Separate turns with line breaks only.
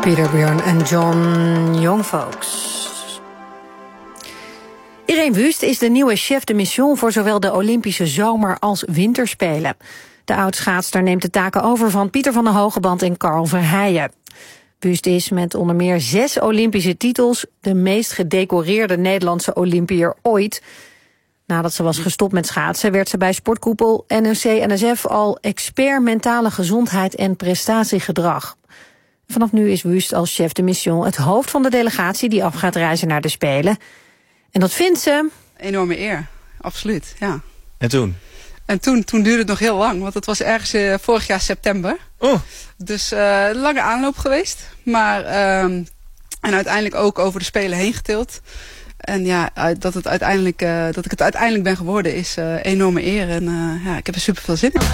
Peter Bjorn en John Youngfolks. Irene Wust is de nieuwe chef de mission voor zowel de Olympische zomer- als winterspelen. De oud-schaatster neemt de taken over van Pieter van der Hogeband en Carl Verheijen. Wust is met onder meer 6 Olympische titels de meest gedecoreerde Nederlandse Olympiër ooit. Nadat ze was gestopt met schaatsen werd ze bij sportkoepel NOC-NSF al expert mentale gezondheid en prestatiegedrag. Vanaf nu is Wust als chef de mission het hoofd van de delegatie die af gaat reizen naar de Spelen. En dat vindt ze...
Enorme eer, absoluut, ja.
En toen?
En toen duurde het nog heel lang, want het was ergens vorig jaar september.
Oh. Dus
lange aanloop geweest, maar en uiteindelijk ook over de Spelen heen getild. En ja, dat ik het uiteindelijk ben geworden is enorme eer en ja, ik heb er super veel zin in.